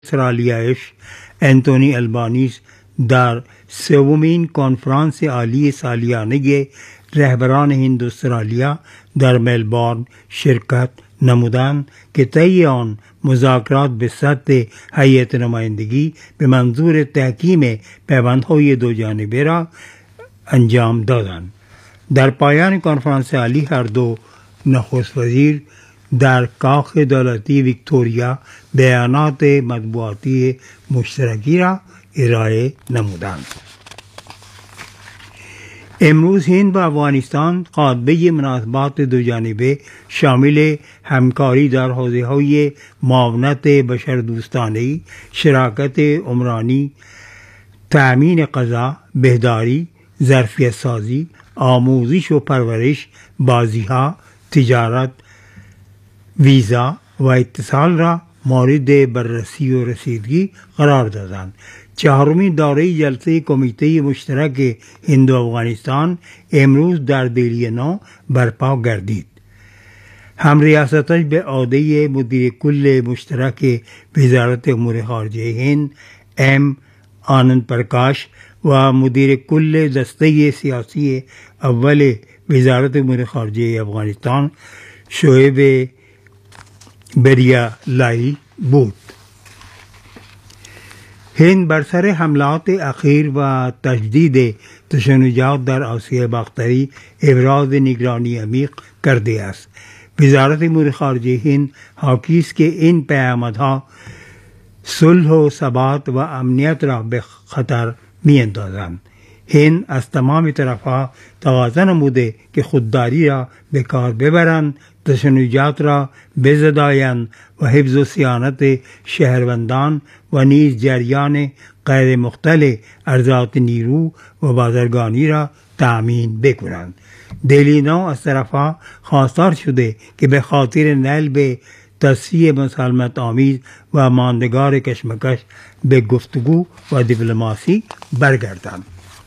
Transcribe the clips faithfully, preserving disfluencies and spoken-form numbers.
استرالیایش انتونی البانیز در سومین کنفرانس عالی سالیانه رهبران هند و استرالیا در ملبورن شرکت نمودند که طی آن مذاکرات به سطح هیئت نمایندگی به منظور تحکیم پیوندهای دو جانبه را انجام دادند. در پایان کنفرانس عالی هر دو نخست وزیر در کاخ دولتی ویکتوریا بیانات مطبوعاتی مشترکی را ارائه نمودند. امروز هند و افغانستان خاطبه مناسبات دو جانبه شامل همکاری در حوزه‌های معاونت بشردوستانه، شراکت عمرانی، تأمین غذا، بهداری، ظرفیت سازی، آموزش و پرورش، بازی‌ها، تجارت، ویزا و اتصال را مورد بررسی و رسیدگی قرار دادند. چهارمین دوره جلسه کمیته مشترک هند و افغانستان امروز در دهلی نو برپا گردید. هم ریاستش به عهده مدیر کل مشترک وزارت امور خارجه هند ام آنند پرکاش و مدیر کل دسته سیاسی اول وزارت امور خارجه افغانستان شعیب بریالایی بود. هند بر سر حملات اخیر و تجدید تشنجات در آسیا باختری ابراز نگرانی عمیق کرده است. وزارت امور خارجه هند حاکی است که این پیامدها صلح و ثبات و امنیت را به خطر می اندازند. هند از تمام طرفها تقاضا نموده که خودداری را به کار ببرند، تشنجات را بزدایند و حفظ و صیانت شهروندان و نیز جریان غیر مختل ارزات نیرو و بازرگانی را تأمین بکنند. دهلی نو از طرفها خواستار شده که به خاطر نیل به تصفیه مسالمت آمیز و ماندگار کشمکش به گفتگو و دیپلماسی برگردند.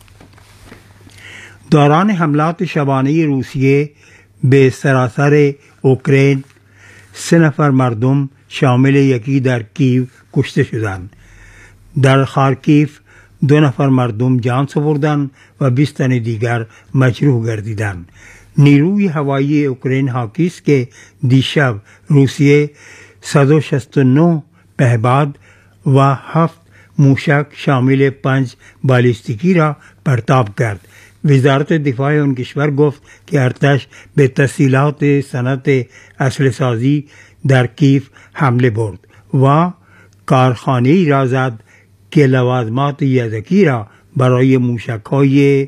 دوران حملات شبانه روسیه به سراسر اوکراین سه نفر مردم شامل یکی در کیو کشته شدند. در خارکیف دو نفر مردم جان سپردند و بیست تن دیگر مجروح گردیدند. نیروی هوایی اوکراین حاکی است که دیشب روسیه صد و شصت و نه پهپاد و هفت موشک شامل پنج بالستیکی را پرتاب کرد. وزارت دفاع آن کشور گفت که ارتش به تسهیلات صنعت اسلحه سازی در کیف حمله برد و کارخانه‌ای را زد که لوازمات یدکی را برای موشک‌های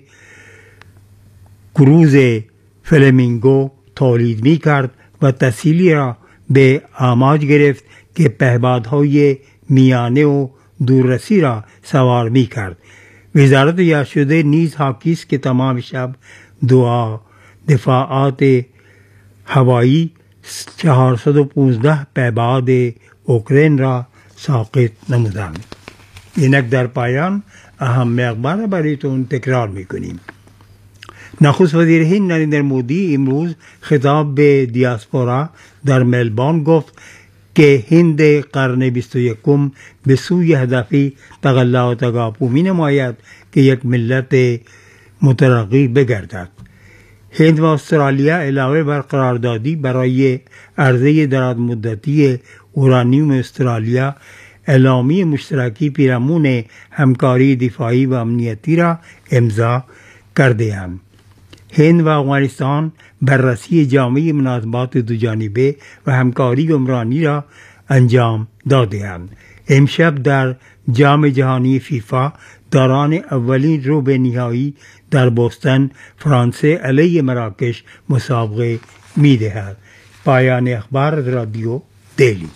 کروز فلمینگو تولید می کرد و تسهیلی را به آماج گرفت که پهپادهای میانه و دوررسی را سوار می کرد. وزارت یاد شده نیز حاکی است که تمام شب دعا دفاعات هوایی چهارصد و پانزده پهپاد اوکراین را ساقط نمودند. اینک در پایان اهم اخبار برایتون تکرار میکنیم. نخست وزیر هند نریندر مودی امروز خطاب به دیاسپورا در ملبورن گفت که هند قرن بیست و یکم به سوی هدفی تقلا و تکاپو می نماید که یک ملت مترقی بگردد. هند و استرالیا علاوه بر قراردادی برای عرضه دراز مدتی اورانیوم استرالیا اعلامیه مشترکی پیرامون همکاری دفاعی و امنیتی را امضا کرده اند. هند و افغانستان بررسی جامع مناسبات دو جانبه و همکاری عمرانی را انجام داده اند. امشب در جام جهانی فیفا دوران اولین ربع نهایی در بوستون فرانسه علیه مراکش مسابقه می دهد. پایان اخبار رادیو دهلی.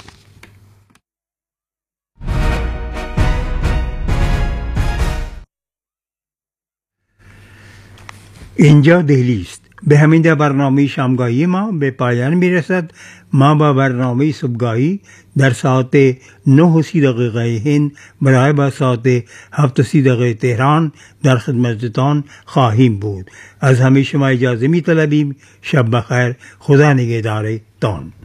اینجا دهلی است. به همین ده برنامه شامگاهی ما به پایان می رسد. ما با برنامه صبحگاهی در ساعت نه و سی دقیقه هند برای با ساعت هفت و سی دقیقه تهران در خدمتتان خواهیم بود. از همه شما اجازه می طلبیم. شب بخیر. خدا نگهدار تان.